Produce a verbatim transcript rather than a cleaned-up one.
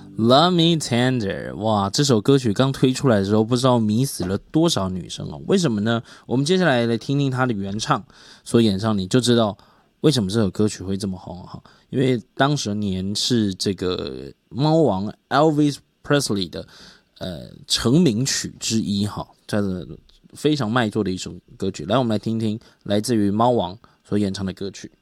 Love Me Tender， 哇，这首歌曲刚推出来的时候，不知道迷死了多少女生哦。为什么呢？我们接下来来听听她的原唱所演唱，你就知道为什么这首歌曲会这么红哈。因为当时年是这个猫王 Elvis Presley 的呃成名曲之一哈，这是非常卖座的一首歌曲。来，我们来听听来自于猫王所演唱的歌曲。